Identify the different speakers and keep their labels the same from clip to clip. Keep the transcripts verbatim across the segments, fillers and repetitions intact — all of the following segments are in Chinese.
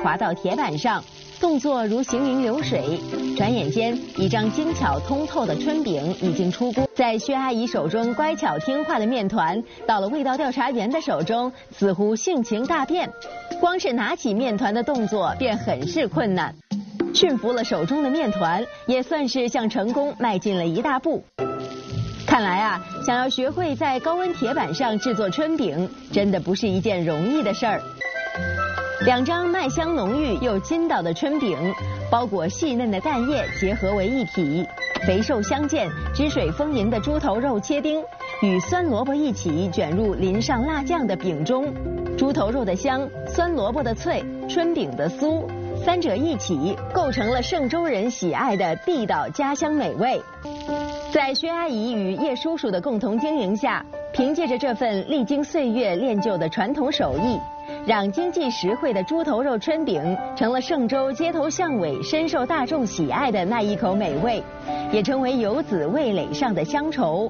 Speaker 1: 滑到铁板上，动作如行云流水。转眼间，一张精巧通透的春饼已经出锅。在薛阿姨手中乖巧听话的面团，到了味道调查员的手中，似乎性情大变。光是拿起面团的动作便很是困难。驯服了手中的面团，也算是向成功迈进了一大步。看来啊，想要学会在高温铁板上制作春饼，真的不是一件容易的事儿。两张麦香浓郁又筋道的春饼，包裹细嫩的蛋液结合为一体，肥瘦相间、汁水丰盈的猪头肉切丁与酸萝卜一起卷入淋上辣酱的饼中，猪头肉的香、酸萝卜的脆、春饼的酥，三者一起构成了嵊州人喜爱的地道家乡美味。在薛阿姨与叶叔叔的共同经营下，凭借着这份历经岁月练就的传统手艺，让经济实惠的猪头肉春饼成了嵊州街头巷尾深受大众喜爱的那一口美味，也成为游子味蕾上的乡愁。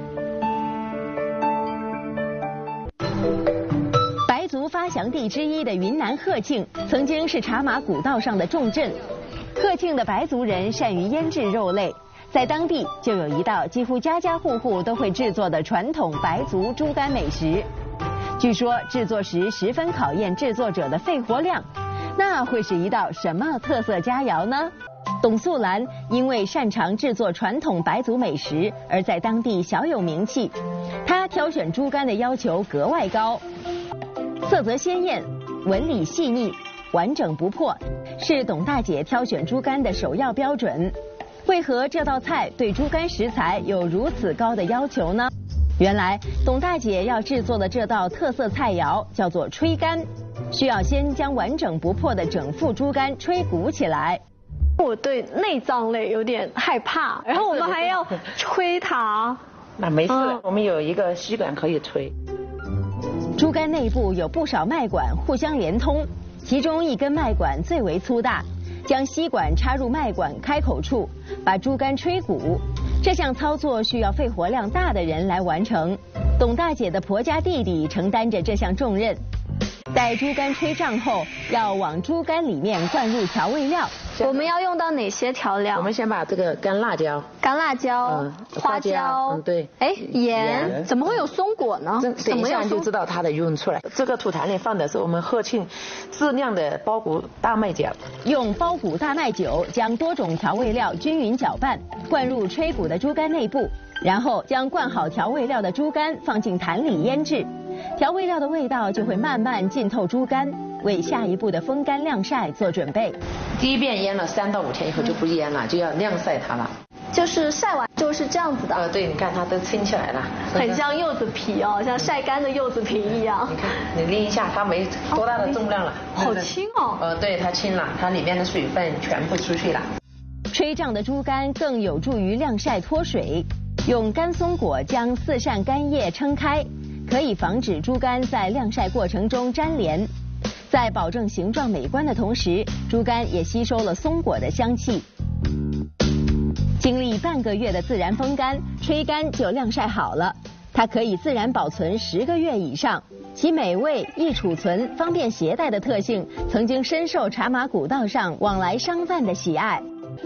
Speaker 1: 白族发祥地之一的云南鹤庆，曾经是茶马古道上的重镇。鹤庆的白族人善于腌制肉类，在当地就有一道几乎家家户户都会制作的传统白族猪肝美食。据说制作时十分考验制作者的肺活量，那会是一道什么特色佳肴呢？董素兰因为擅长制作传统白族美食，而在当地小有名气。她挑选猪肝的要求格外高，色泽鲜艳，纹理细腻，完整不破，是董大姐挑选猪肝的首要标准。为何这道菜对猪肝食材有如此高的要求呢？原来董大姐要制作的这道特色菜肴叫做吹肝，需要先将完整不破的整副猪肝吹鼓起来。
Speaker 2: 我对内脏类有点害怕，然后我们还要吹它。
Speaker 3: 那没事了，嗯、我们有一个吸管可以吹。
Speaker 1: 猪肝内部有不少脉管互相连通，其中一根脉管最为粗大，将吸管插入脉管开口处，把猪肝吹鼓。这项操作需要肺活量大的人来完成。董大姐的婆家弟弟承担着这项重任。待猪肝吹胀后，要往猪肝里面灌入调味料。
Speaker 2: 我们要用到哪些调料？
Speaker 3: 我们先把这个干辣椒、
Speaker 2: 干辣椒、嗯、花椒，
Speaker 3: 嗯对，
Speaker 2: 哎盐，怎么会有松果呢？
Speaker 3: 等一下就知道它的用处了。这个土坛里放的是我们鹤庆自酿的包谷大麦酒，
Speaker 1: 用包谷大麦酒将多种调味料均匀搅拌，灌入吹鼓的猪肝内部，然后将灌好调味料的猪肝放进坛里腌制。调味料的味道就会慢慢浸透猪肝，为下一步的风干晾晒做准备。
Speaker 3: 第一遍腌了三到五天以后就不腌了，就要晾晒它了。
Speaker 2: 就是晒完就是这样子的。
Speaker 3: 呃，对，你看它都撑起来了，
Speaker 2: 很像柚子皮哦，像晒干的柚子皮一样。
Speaker 3: 你看，你拎一下，它没多大的重量了，
Speaker 2: 哦、好轻哦。
Speaker 3: 呃，对，它轻了，它里面的水分全部出去了。
Speaker 1: 吹胀的猪肝更有助于晾晒脱水。用干松果将四扇干叶撑开，可以防止猪肝在晾晒过程中粘连。在保证形状美观的同时，猪肝也吸收了松果的香气。经历半个月的自然风干，吹干就晾晒好了。它可以自然保存十个月以上，其美味、易储存、方便携带的特性，曾经深受茶马古道上往来商贩的喜爱。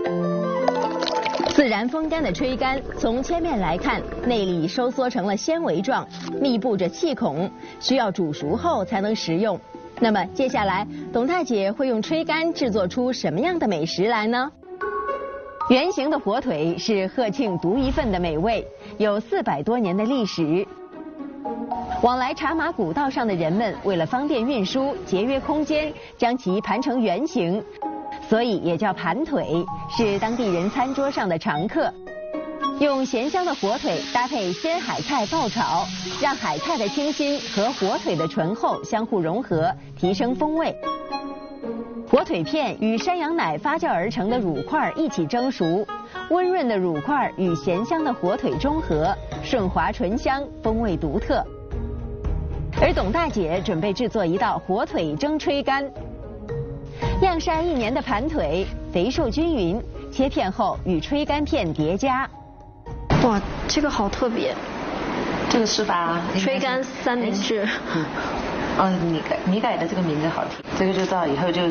Speaker 1: 自然风干的吹干，从切面来看，内里收缩成了纤维状，密布着气孔，需要煮熟后才能食用。那么接下来，董大姐会用吹干制作出什么样的美食来呢？圆形的火腿是鹤庆独一份的美味，有四百多年的历史。往来茶马古道上的人们为了方便运输、节约空间，将其盘成圆形，所以也叫盘腿，是当地人餐桌上的常客。用咸香的火腿搭配鲜海菜爆炒，让海菜的清新和火腿的醇厚相互融合，提升风味。火腿片与山羊奶发酵而成的乳块一起蒸熟，温润的乳块与咸香的火腿中和，顺滑醇香，风味独特。而董大姐准备制作一道火腿蒸吹干。晾晒一年的盘腿，肥瘦均匀，切片后与吹干片叠加。
Speaker 2: 哇，这个好特别。
Speaker 3: 这个是吧？
Speaker 2: 吹干三明治。
Speaker 3: 嗯，哦，你改你改的这个名字好听，这个就到以后就